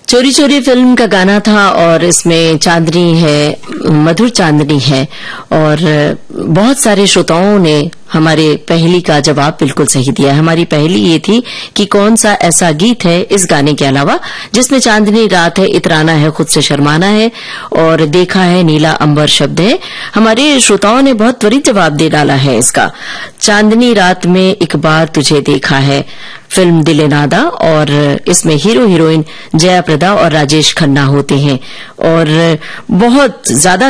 चोरी चोरी फिल्म का गाना था और इसमें चांदनी है, मधुर चांदनी है। और बहुत सारे श्रोताओं ने हमारे पहेली का जवाब बिल्कुल सही दिया। हमारी पहेली ये थी कि कौन सा ऐसा गीत है इस गाने के अलावा जिसमें चांदनी रात है, इतराना है, खुद से शर्माना है और देखा है नीला अंबर शब्द है। हमारे श्रोताओं ने बहुत त्वरित जवाब दे डाला है इसका। चांदनी रात में एक बार तुझे देखा है, फिल्म दिल नादा, और इसमें हीरो हीरोइन जया प्रदा और राजेश खन्ना होते हैं। और बहुत ज्यादा